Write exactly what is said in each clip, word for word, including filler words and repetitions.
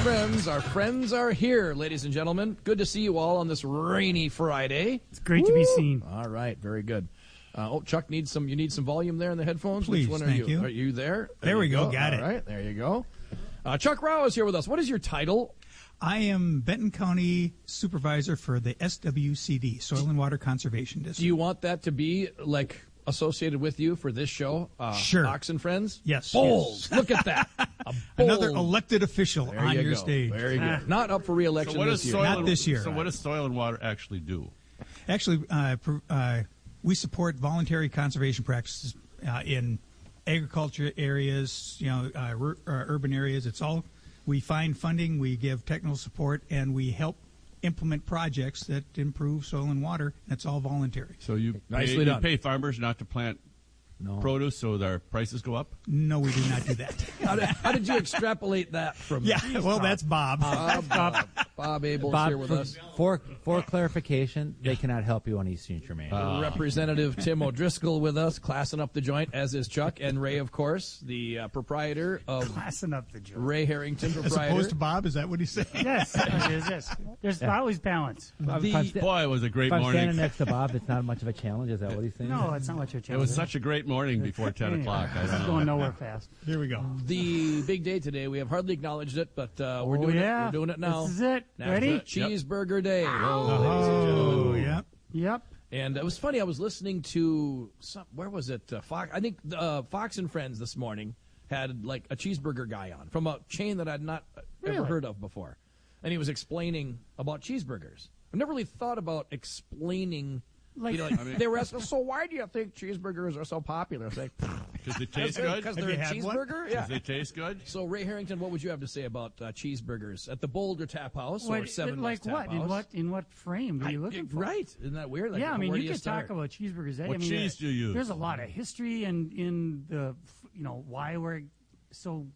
friends. Our friends are here, ladies and gentlemen. Good to see you all on this rainy Friday. It's great Woo! to be seen. All right, very good. Uh, oh, Chuck needs some. You need some volume there in the headphones. Please, Which one thank are you? you. Are you there? There, there we go. go. Got all it. All right, there you go. Uh, Chuck Rao is here with us. What is your title? I am Benton County Supervisor for the S W C D, Soil and Water Conservation District. Do you want that to be like associated with you for this show? Uh, sure. Fox and Friends? Yes. Bold. Yes. Look at that. A Another elected official there on you your go. stage. Very good. Not up for re-election so what this does year. Soil Not and, this year. So what does Soil and Water actually do? Actually, uh, pr- uh, we support voluntary conservation practices uh, in agriculture areas, you know, uh, r- uh, urban areas. It's all, we find funding, we give technical support, and we help implement projects that improve soil and water. That's all voluntary. So you Nicely pay, you done. pay farmers not to plant No. produce so their prices go up? No, we do not do that. How did, how did you extrapolate that from? yeah, well, that's Bob. Bob, Bob, Bob Abel is here Bob, with for, us. for, for clarification, they cannot help you on Eastern Germain. Uh, Representative Tim O'Driscoll with us, classing up the joint, as is Chuck, and Ray, of course, the uh, proprietor of Classing up the joke. Ray Harrington, As proprietor. opposed to Bob, is that what he's saying? Yes, it is. Yes. There's Yeah. always balance. If the- I'm sta- Boy, it was a great if I'm morning. standing next to Bob, it's not much of a challenge. Is that what he's saying? No, it's not what you're It telling was me. such a great morning before ten o'clock. I This don't is know. going nowhere fast. Here we go. The big day today. We have hardly acknowledged it, but uh, we're Oh, doing yeah. it. We're doing it now. This is it. National Ready? Cheeseburger Day. Oh, ladies and Oh, gentlemen. yeah. Yep. And it was funny. I was listening to some, where was it? Uh, Fox. I think uh, Fox and Friends this morning had like a cheeseburger guy on from a chain that I'd not ever Really? heard of before, and he was explaining about cheeseburgers. I've never really thought about explaining. Like- you know, like, I mean- they were asking, so why do you think cheeseburgers are so popular? It's like, Because they taste good? because Have they're you a had one? cheeseburger. Yeah. Because they taste good? So Ray Harrington, what would you have to say about uh, cheeseburgers at the Boulder Tap House or What- Seven like West what? Tap In House? what? In what frame are you I- looking for? Right? Isn't that weird? Like, yeah, I mean, where you do could start? talk about cheeseburgers. eh? What I mean, cheese uh, do you use? There's a lot of history in in the f- you know why we're so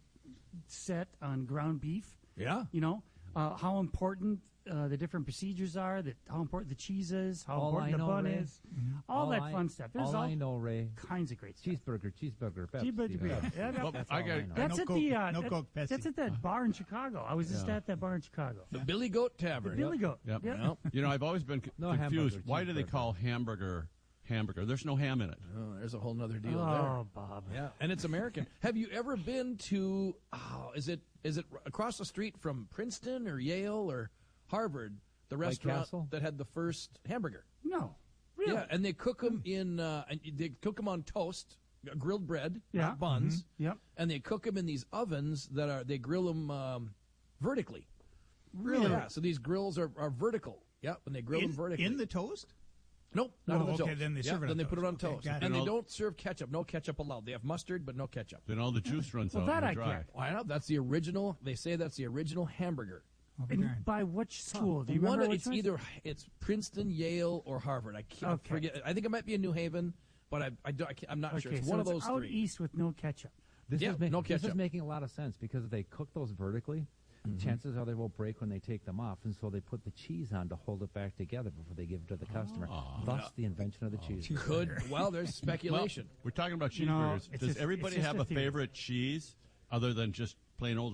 set on ground beef. Yeah. You know uh, how important uh, the different procedures are. That how important the cheese is. How All important I the know, bun Ray, is. All, that I- fun stuff. There's all, all, I know, Ray, kinds of great stuff. cheeseburger, cheeseburger, Pepsi. Cheeseburger. yeah. Yeah, that- Well, That's I all got- I know. That's No at Coke- the uh, no that- Coke, Pepsi. that's at that bar in Chicago. I was just Yeah. at that bar in Chicago. The Billy Goat Tavern. Billy Goat. Yep. Yep. Yep. You know, I've always been c- No confused. hamburger, Why do they cheeseburger. call hamburger hamburger? There's no ham in it. Oh, there's a whole nother deal Oh, Bob. there. Yeah, and it's American. Have you ever been to? Oh, is it is it across the street from Princeton or Yale or Harvard? The White restaurant Castle? that had the first hamburger. No, really. Yeah, and they cook them in. Uh, and they cook them on toast, uh, grilled bread, Yeah. not buns. Yep. And they cook them in these ovens that are. They grill them um, vertically. Really? Yeah. So these grills are, are vertical. Yeah, when they grill In, them vertically. in the toast? Nope, not Oh, on the okay, toast. then they Yeah, serve it then on they put it on toast. Okay, toast, got it. and they And all- don't serve ketchup. No ketchup allowed. They have mustard, but no ketchup. Then all the juice runs Well, out that and I dry. get. Why not? That's the original. They say that's the original hamburger. I'll be And darned. by which school? Do you One, remember which it's one? either it's Princeton, Yale, or Harvard. I can't Okay. forget. I think it might be in New Haven, but I, I, don't- I can't, I'm not sure. Okay, It's so one of it's those out three. east with no ketchup. This, Yeah, is, ma- no this is ketchup. making a lot of sense because if they cook those vertically, chances are they will break when they take them off, and so they put the cheese on to hold it back together before they give it to the customer. Thus, the invention of the cheese. Could well, there's Well, speculation. we're talking about You know, cheeseburgers. it's Does just- everybody it's just have a a theory. favorite cheese other than just plain old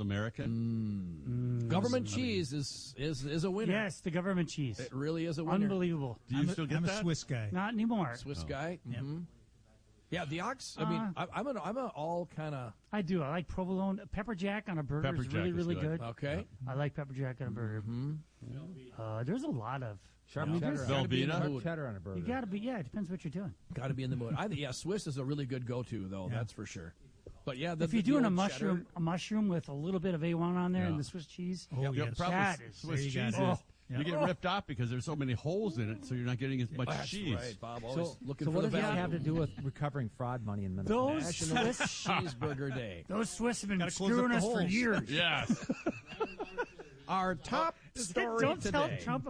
American? Government cheese is is is a winner. Yes, the government cheese. It really is a winner. Unbelievable. Do you I'm, still a, get I'm that? a Swiss guy. Not anymore. Swiss guy. hmm Yeah, the ox. I mean, Uh, I, I'm an I'm a all kind of I do. I like provolone. Pepper jack on a burger Pepper is really, jack is really good. good. okay. I like pepper jack on a burger. Uh, there's a lot of. Sharp I mean, cheddar, there's- on- Velveeta? sharp Mood. cheddar on a burger. You got to be. Yeah, it depends what you're doing. Got to be in the mood. I think yeah, Swiss is a really good go-to though. That's for sure. But yeah, the, If you're the doing a old mushroom, cheddar- a mushroom with a little bit of A one on there Yeah. and the Swiss cheese. Oh, Yeah, yes. probably That s- is- Swiss there you cheese. got is- it. Yeah. You get ripped off because there's so many holes in it, so you're not getting as much That's cheese. right, Bob. Always So, looking so for what the does that value. have to do with recovering fraud money in Minnesota? Those National Swiss, Cheeseburger Day. those Swiss have been Gotta close up screwing the us for holes. years. Yes. Our top story Don't today. tell Trump